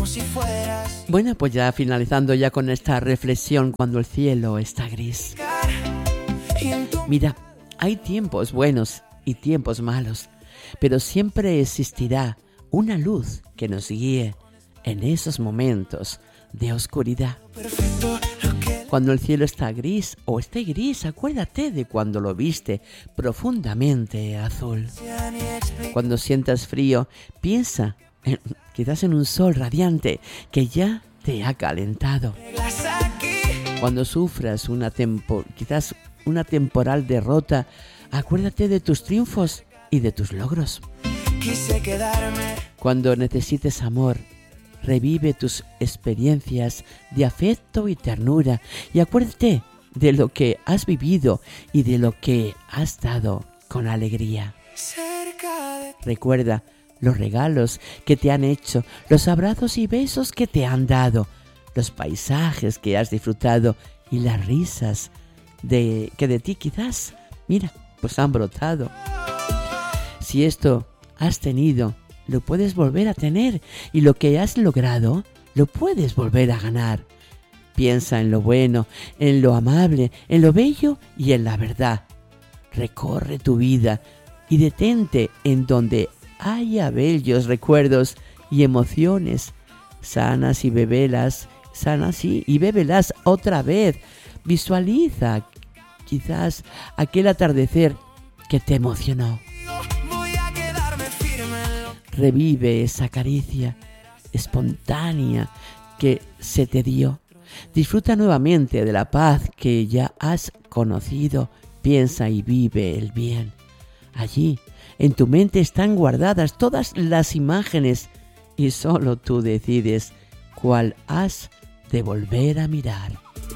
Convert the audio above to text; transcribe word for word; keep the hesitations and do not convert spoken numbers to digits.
como si fueras. Bueno, pues ya finalizando ya con esta reflexión, cuando el cielo está gris. Mira, hay tiempos buenos y tiempos malos, pero siempre existirá una luz que nos guíe en esos momentos de oscuridad. Cuando el cielo está gris o esté gris, acuérdate de cuando lo viste profundamente azul. Cuando sientas frío, piensa en, quizás en un sol radiante que ya te ha calentado. Cuando sufras una tempo, quizás una temporal derrota, acuérdate de tus triunfos y de tus logros. Cuando necesites amor, revive tus experiencias de afecto y ternura y acuérdate de lo que has vivido y de lo que has dado con alegría. Recuerda los regalos que te han hecho, los abrazos y besos que te han dado, los paisajes que has disfrutado y las risas de que de ti quizás, mira, pues han brotado. Si esto has tenido, lo puedes volver a tener, y lo que has logrado, lo puedes volver a ganar. Piensa en lo bueno, en lo amable, en lo bello y en la verdad. Recorre tu vida y detente en donde haya bellos recuerdos y emociones. Sanas y bebelas, sanas y, y bébelas otra vez. Visualiza quizás aquel atardecer que te emocionó. Revive esa caricia espontánea que se te dio. Disfruta nuevamente de la paz que ya has conocido. Piensa y vive el bien. Allí, en tu mente están guardadas todas las imágenes y solo tú decides cuál has de volver a mirar.